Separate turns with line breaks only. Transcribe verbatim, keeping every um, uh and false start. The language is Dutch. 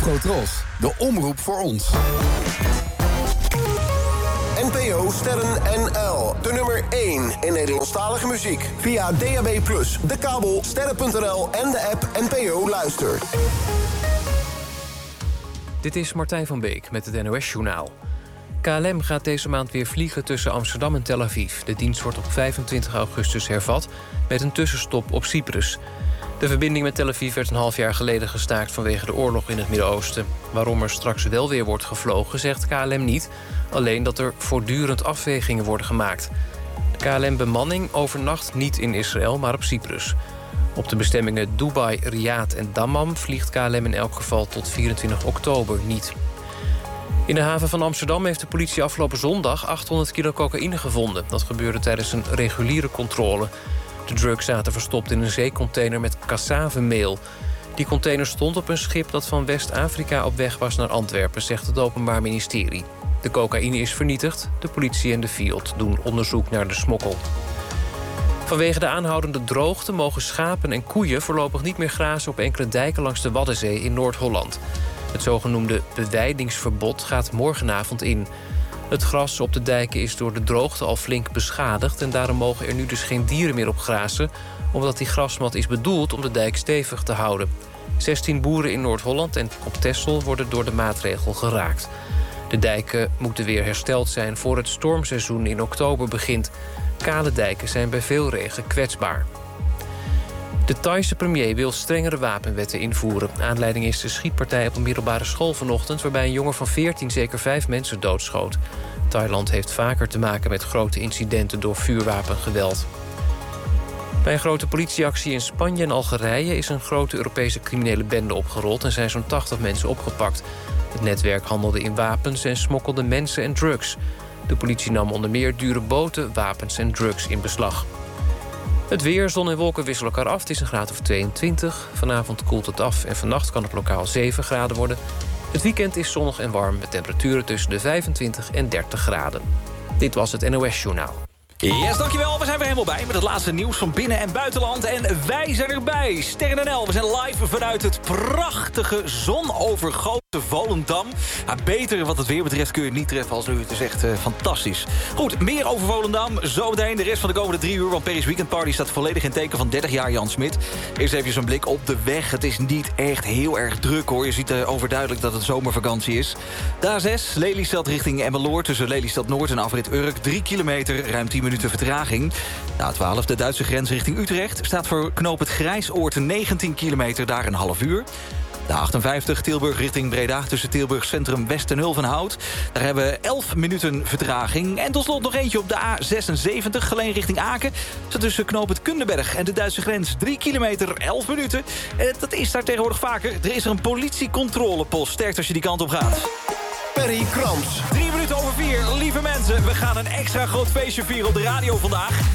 Afrotros, de omroep voor ons.
N P O Sterren N L, de nummer één in Nederlandstalige muziek. Via D A B plus, de kabel, sterren punt n l en de app N P O Luister.
Dit is Martijn van Beek met het N O S-journaal. K L M gaat deze maand weer vliegen tussen Amsterdam en Tel Aviv. De dienst wordt op vijfentwintig augustus hervat met een tussenstop op Cyprus. De verbinding met Tel Aviv werd een half jaar geleden gestaakt vanwege de oorlog in het Midden-Oosten. Waarom er straks wel weer wordt gevlogen, zegt K L M niet. Alleen dat er voortdurend afwegingen worden gemaakt. De K L M-bemanning overnacht niet in Israël, maar op Cyprus. Op de bestemmingen Dubai, Riyadh en Dammam vliegt K L M in elk geval tot vierentwintig oktober niet. In de haven van Amsterdam heeft de politie afgelopen zondag achthonderd kilo cocaïne gevonden. Dat gebeurde tijdens een reguliere controle. De drugs zaten verstopt in een zeecontainer met cassavenmeel. Die container stond op een schip dat van West-Afrika op weg was naar Antwerpen, zegt het Openbaar Ministerie. De cocaïne is vernietigd. De politie en de Fiat doen onderzoek naar de smokkel. Vanwege de aanhoudende droogte mogen schapen en koeien voorlopig niet meer grazen op enkele dijken langs de Waddenzee in Noord-Holland. Het zogenoemde bewijdingsverbod gaat morgenavond in. Het gras op de dijken is door de droogte al flink beschadigd en daarom mogen er nu dus geen dieren meer op grazen, omdat die grasmat is bedoeld om de dijk stevig te houden. zestien boeren in Noord-Holland en op Texel worden door de maatregel geraakt. De dijken moeten weer hersteld zijn voor het stormseizoen in oktober begint. Kale dijken zijn bij veel regen kwetsbaar. De Thaise premier wil strengere wapenwetten invoeren. Aanleiding is de schietpartij op een middelbare school vanochtend, waarbij een jongen van veertien zeker vijf mensen doodschoot. Thailand heeft vaker te maken met grote incidenten door vuurwapengeweld. Bij een grote politieactie in Spanje en Algerije is een grote Europese criminele bende opgerold en zijn zo'n tachtig mensen opgepakt. Het netwerk handelde in wapens en smokkelde mensen en drugs. De politie nam onder meer dure boten, wapens en drugs in beslag. Het weer, zon en wolken wisselen elkaar af. Het is een graad of tweeëntwintig. Vanavond koelt het af en vannacht kan het lokaal zeven graden worden. Het weekend is zonnig en warm met temperaturen tussen de vijfentwintig en dertig graden. Dit was het N O S-journaal.
Yes, dankjewel. We zijn weer helemaal bij met het laatste nieuws van binnen- en buitenland. En wij zijn erbij. Sterren N L, we zijn live vanuit het prachtige zonovergoten Volendam. Ja, beter wat het weer betreft kun je het niet treffen als nu. Het is echt uh, fantastisch. Goed, meer over Volendam. Zometeen de rest van de komende drie uur. Want Paris Weekend Party staat volledig in teken van dertig jaar Jan Smit. Eerst even een blik op de weg. Het is niet echt heel erg druk hoor. Je ziet uh, overduidelijk dat het zomervakantie is. De A zes, Lelystad richting Emmeloord. Tussen Lelystad Noord en afrit Urk. drie kilometer, ruim tien minuten vertraging. De A twaalf, de Duitse grens richting Utrecht. Staat voor knoop het Grijsoord negentien kilometer, daar een half uur. De A achtenvijftig, Tilburg richting Breda. Tussen Tilburg Centrum West en Hulvenhout. Daar hebben we elf minuten vertraging. En tot slot nog eentje op de A zesenzeventig, Geleen richting Aken. Staat tussen knoop het Kundenberg en de Duitse grens. drie kilometer, elf minuten. En dat is daar tegenwoordig vaker. Er is er een politiecontrolepost. Sterkt als je die kant op gaat.
Perry Krams.
Drie minuten over vier. Lieve mensen, we gaan een extra groot feestje vieren op de radio vandaag.